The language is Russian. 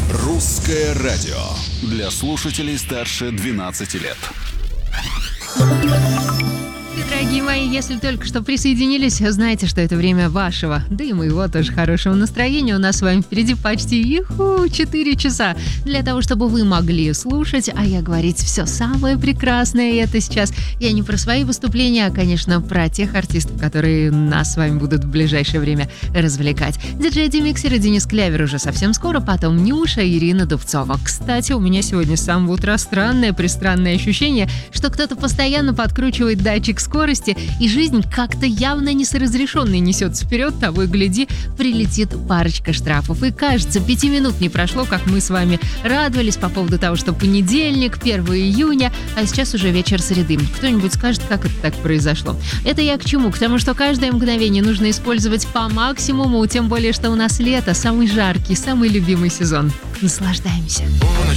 Русское радио для слушателей старше 12 лет. Дорогие мои, если только что присоединились, знаете, что это время вашего, да и моего тоже хорошего настроения. У нас с вами впереди почти 4 часа для того, чтобы вы могли слушать, а я говорить все самое прекрасное. И это сейчас я не про свои выступления, а, конечно, про тех артистов, которые нас с вами будут в ближайшее время развлекать. Диджей Демиксер и Денис Клявер уже совсем скоро, потом Нюша и Ирина Дубцова. Кстати, у меня сегодня с самого утра странное ощущение, что кто-то постоянно подкручивает датчик скорости, и жизнь как-то явно не с разрешенной несется вперед, того и гляди, прилетит парочка штрафов. И кажется, 5 минут не прошло, как мы с вами радовались по поводу того, что понедельник, 1 июня, а сейчас уже вечер среды. Кто-нибудь скажет, как это так произошло? Это я к чему? К тому, что каждое мгновение нужно использовать по максимуму, тем более, что у нас лето, самый жаркий, самый любимый сезон. Наслаждаемся.